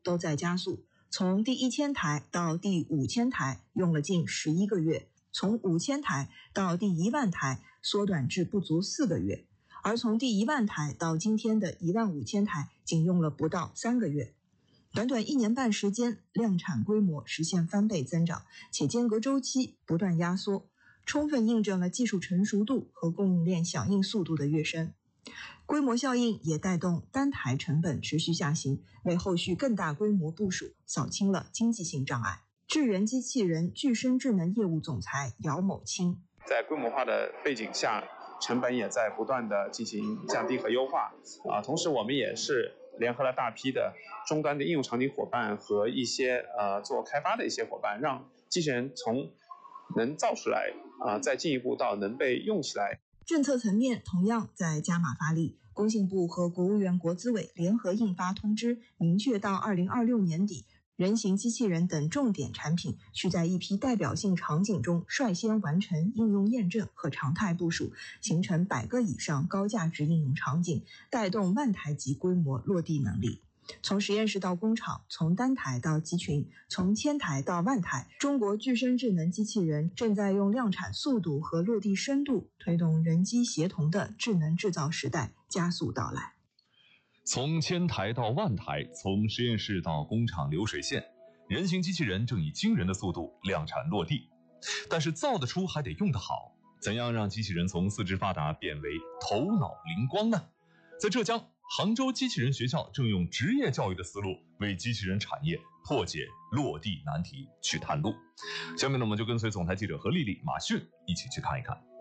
都在加速，从第1000台到第5000台用了近11个月，从5000台到第1万台缩短至不足4个月，而从第1万台到今天的15000台仅用了不到3个月。短短1年半时间，量产规模实现翻倍增长，且间隔周期不断压缩，充分印证了技术成熟度和供应链响应速度的跃升。规模效应也带动单台成本持续下行，为后续更大规模部署扫清了经济性障碍。智源机器人具身智能业务总裁姚某清： 在规模化的背景下，成本也在不断的进行降低和优化同时我们也是联合了大批的终端的应用场景伙伴和一些做开发的一些伙伴，让机器人从能造出来再进一步到能被用起来。 政策层面同样在加码发力，工信部和国务院国资委联合印发通知，明确到2026年底，人形机器人等重点产品需在一批代表性场景中率先完成应用验证和常态部署，形成100个以上高价值应用场景，带动万台级规模落地能力。从实验室到工厂，从单台到集群，从1000台到万台，中国具身智能机器人正在用量产速度和落地深度推动人机协同的智能制造时代加速到来。 从1000台到万台，从实验室到工厂流水线，人形机器人正以惊人的速度量产落地。但是造得出还得用得好，怎样让机器人从四肢发达变为头脑灵光呢？在浙江杭州机器人学校正用职业教育的思路为机器人产业破解落地难题去探路。下面呢，我们就跟随总台记者何丽丽、马迅一起去看一看。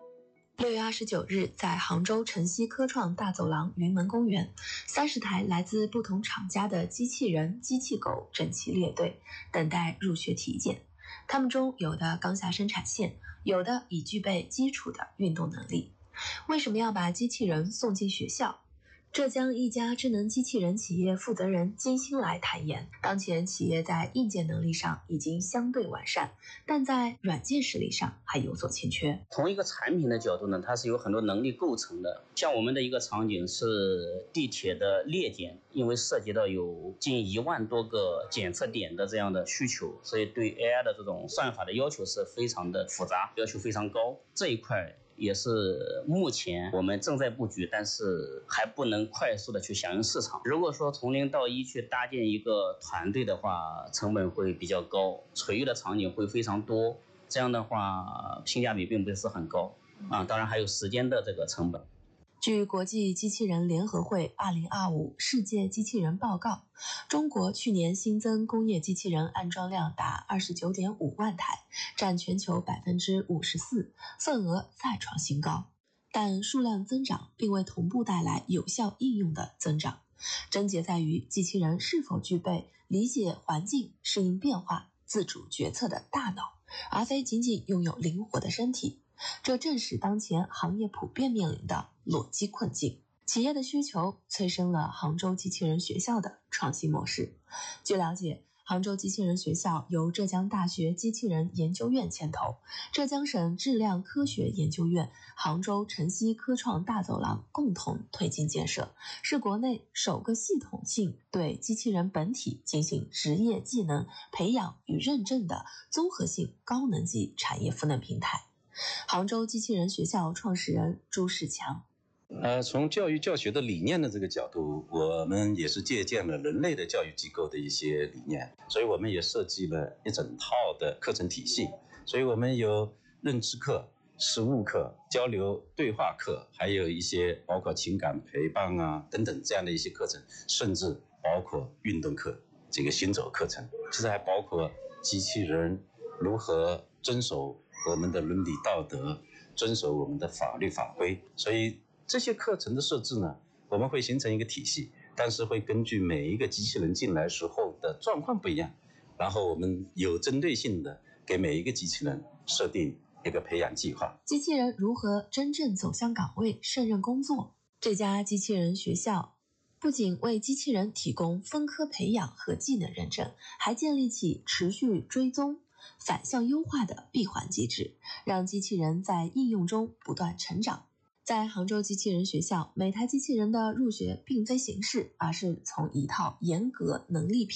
6月29日，在杭州晨曦科创大走廊云门公园，30台来自不同厂家的机器人、机器狗整齐列队，等待入学体检。他们中有的刚下生产线，有的已具备基础的运动能力。为什么要把机器人送进学校？浙江一家智能机器人企业负责人金星来坦言，当前企业在硬件能力上已经相对完善，但在软件实力上还有所欠缺。 从一个产品的角度呢，它是有很多能力构成的。像我们的一个场景是地铁的列检，因为涉及到有近1万多个检测点的这样的需求，所以对 AI 的这种算法的要求是非常的复杂，要求非常高。这一块也是目前我们正在布局，但是还不能快速的去响应市场。如果说从0到1去搭建一个团队的话，成本会比较高，垂直的场景会非常多，这样的话性价比并不是很高当然还有时间的这个成本。 据国际机器人联合会2025世界机器人报告，中国去年新增工业机器人安装量达29.5万台，占全球54%，份额再创新高。但数量增长并未同步带来有效应用的增长，症结在于机器人是否具备理解环境、适应变化、自主决策的大脑，而非仅仅拥有灵活的身体。这正是当前行业普遍面临的裸机困境。企业的需求催生了杭州机器人学校的创新模式。据了解，杭州机器人学校由浙江大学机器人研究院牵头，浙江省质量科学研究院、杭州晨曦科创大走廊共同推进建设，是国内首个系统性对机器人本体进行职业技能培养与认证的综合性高能级产业赋能平台。杭州机器人学校创始人朱世强： 从教育教学的理念的这个角度，我们也是借鉴了人类的教育机构的一些理念，所以我们也设计了一整套的课程体系。所以我们有认知课、实务课、交流对话课，还有一些包括情感陪伴等等这样的一些课程，甚至包括运动课、这个行走课程，其实还包括机器人如何遵守我们的伦理道德，遵守我们的法律法规。所以这些课程的设置呢，我们会形成一个体系，但是会根据每一个机器人进来时候的状况不一样，然后我们有针对性的给每一个机器人设定一个培养计划。 机器人如何真正走向岗位，胜任工作？这家机器人学校不仅为机器人提供分科培养和技能认证，还建立起持续追踪、反向优化的闭环机制，让机器人在应用中不断成长。在杭州机器人学校，每台机器人的入学并非形式，而是从一套严格能力